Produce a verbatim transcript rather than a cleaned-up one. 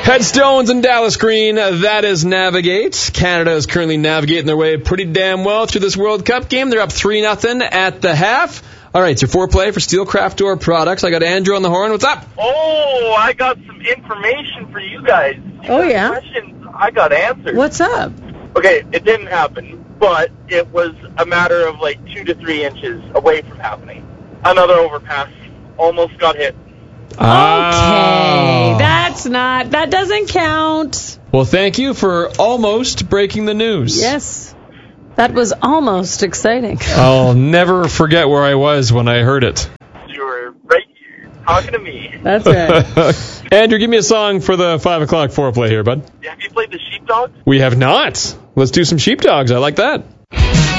Headstones and Dallas Green, that is Navigate. Canada is currently navigating their way pretty damn well through this World Cup game. They're up three nothing at the half. All right, it's your foreplay for Steelcraft Door products. I got Andrew on the horn. What's up? Oh, I got some information for you guys. You oh, got yeah? questions, I got answers. What's up? Okay, it didn't happen, but it was a matter of like two to three inches away from happening. Another overpass almost got hit. Okay, oh. that's not, that doesn't count. Well, thank you for almost breaking the news. Yes, that was almost exciting. I'll never forget where I was when I heard it. You were right here, talking to me. That's right. Andrew, give me a song for the five o'clock foreplay here, bud. Have you played the Sheepdog? We have not. Let's do some Sheepdogs. I like that.